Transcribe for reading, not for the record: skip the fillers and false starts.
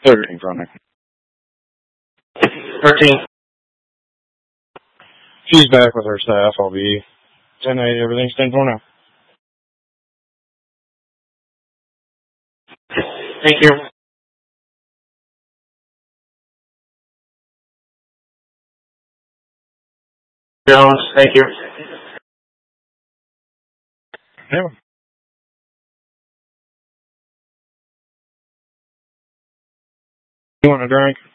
13 front end. 13. She's back with her staff. I'll be 10-8. Everything's 10-4 now. Thank you. Jones, thank you. Yeah. You want a drink?